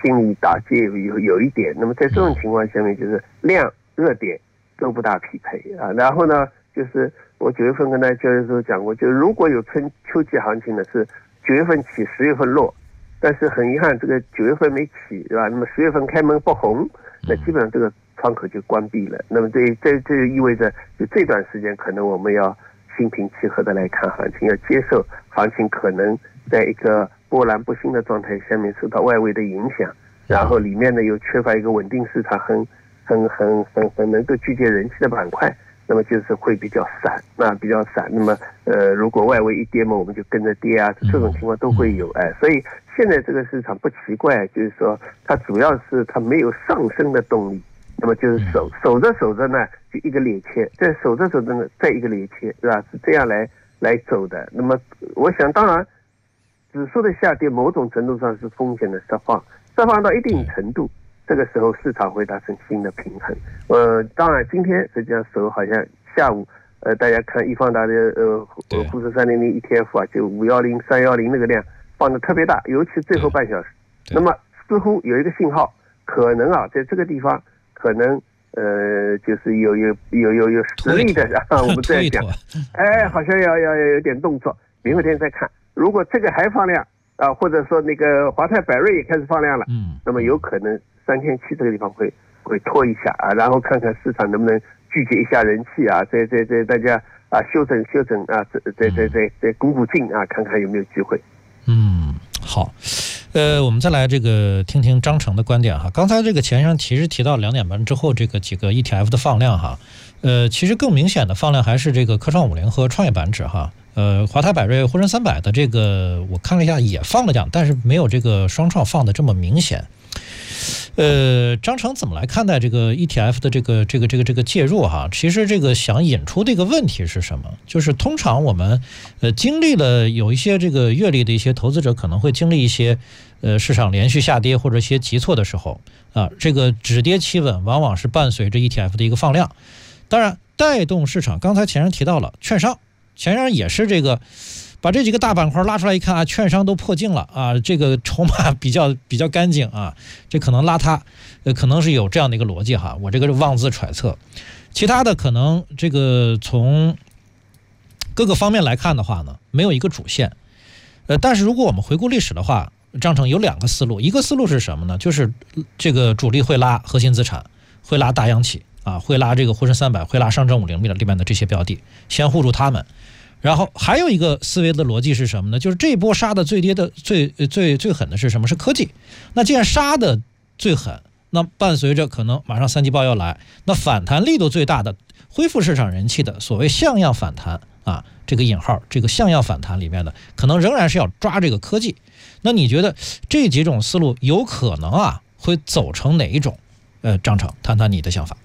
心理打击有一点。那么在这种情况下面，就是量热点都不大匹配啊。然后呢，就是我9月份跟大家交流的时候讲过，就如果有秋季行情呢，是9月份起10月份落，但是很遗憾这个9月份没起，对吧？那么10月份开门不红，那基本上这个窗口就关闭了。那么这意味着就这段时间可能我们要心平气和的来看行情，要接受行情可能在一个波澜不兴的状态下面受到外围的影响，然后里面呢又缺乏一个稳定市场很能够聚集人气的板块，那么就是会比较散，比较散。那么如果外围一跌嘛，我们就跟着跌啊，这种情况都会有。所以现在这个市场不奇怪，就是说它主要是它没有上升的动力，那么就是守着呢，就一个裂切，再守着呢，再一个裂切，是吧？是这样来走的。那么我想，当然指数的下跌某种程度上是风险的释放到一定程度，这个时候市场会达成新的平衡。当然今天实际上手好像下午大家看易方达的沪深300 ETF 啊，就510、310那个量放的特别大，尤其最后半小时。那么似乎有一个信号，可能在这个地方可能就是有实力的，我们这样讲，好像要有点动作，明后天再看。如果这个还放量或者说那个华泰柏瑞也开始放量了，那么有可能3700这个地方会拖一下然后看看市场能不能聚集一下人气在大家修整再鼓劲看看有没有机会。 好，我们再来这个听听张成的观点哈。刚才这个前上其实提到2点半之后这个几个 ETF 的放量哈，其实更明显的放量还是这个科创50和创业板指哈。华泰柏瑞、沪深300的这个我看了一下也放了量，但是没有这个双创放的这么明显。张成怎么来看待这个 ETF 的这个介入哈？其实这个想引出的一个问题是什么？就是通常我们经历了有一些这个阅历的一些投资者可能会经历一些市场连续下跌或者一些急挫的时候这个止跌企稳往往是伴随着 ETF 的一个放量。当然带动市场，刚才前人提到了券商也是这个把这几个大板块拉出来一看券商都破净了这个筹码比较干净这可能拉它可能是有这样的一个逻辑哈，我这个是妄自揣测。其他的可能这个从各个方面来看的话呢，没有一个主线。但是如果我们回顾历史的话，张成有2个思路，一个思路是什么呢？就是这个主力会拉核心资产，会拉大央企会拉这个沪深300，会拉上证50里面的这些标的，先护住他们。然后还有一个思维的逻辑是什么呢？就是这一波杀的最跌的最狠的是什么？是科技。那既然杀的最狠，那伴随着可能马上3季报要来，那反弹力度最大的恢复市场人气的所谓像样反弹这个引号这个像样反弹里面的可能仍然是要抓这个科技。那你觉得这几种思路有可能会走成哪一种？张成谈谈你的想法。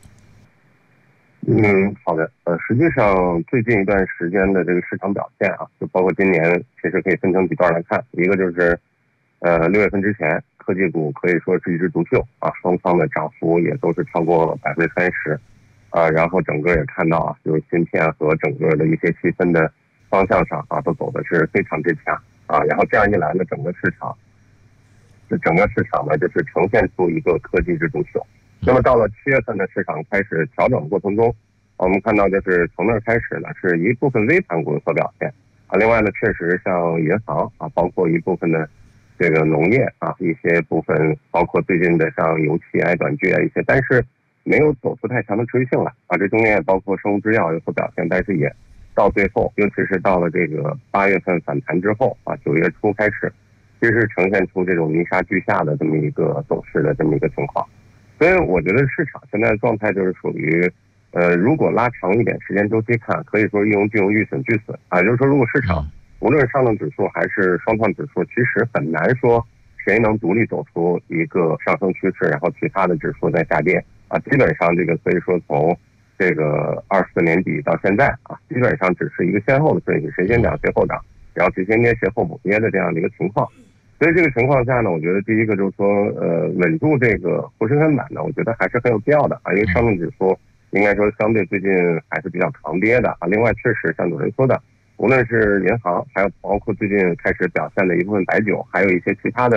好的。实际上最近一段时间的这个市场表现就包括今年，其实可以分成几段来看。一个就是6月份之前，科技股可以说是一枝独秀双方的涨幅也都是超过30%然后整个也看到就是芯片和整个的一些细分的方向上都走的是非常之强然后这样一来呢，整个市场呢就是呈现出一个科技之独秀。那么到了7月份的市场开始调整的过程中，我们看到就是从那儿开始呢，是一部分微盘股有所表现另外呢，确实像银行包括一部分的这个农业一些部分，包括最近的像油气短剧一些，但是没有走出太强的持续性来这中间也包括生物制药有所表现，但是也到最后，尤其是到了这个8月份反弹之后9月初开始，其实呈现出这种泥沙俱下的这么一个走势的这么一个情况。所以我觉得市场现在的状态就是属于如果拉长一点时间周期看，可以说一荣俱荣，俱损俱损就是说如果市场无论是上证指数还是双创指数，其实很难说谁能独立走出一个上升趋势，然后其他的指数在下跌基本上这个可以说从这个24年底到现在基本上只是一个先后的顺序，谁先涨谁后涨，然后谁先跌谁后补跌的这样的一个情况。所以这个情况下呢，我觉得第一个就是说稳住这个沪深300呢，我觉得还是很有必要的因为上证指数应该说相对最近还是比较抗跌的另外确实像主持人说的，无论是银行还有包括最近开始表现的一部分白酒，还有一些其他的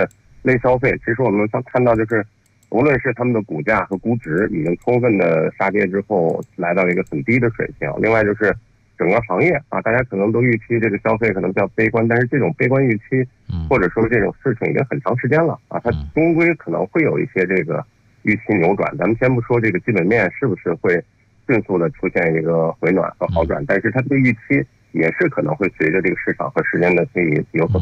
类消费，其实我们看到就是，无论是他们的股价和估值已经充分的杀跌之后，来到一个很低的水平。另外就是整个行业啊，大家可能都预期这个消费可能比较悲观，但是这种悲观预期或者说这种事情已经很长时间了啊，它终归可能会有一些这个预期扭转。咱们先不说这个基本面是不是会迅速的出现一个回暖和好转，但是它这个预期也是可能会随着这个市场和时间的推移有所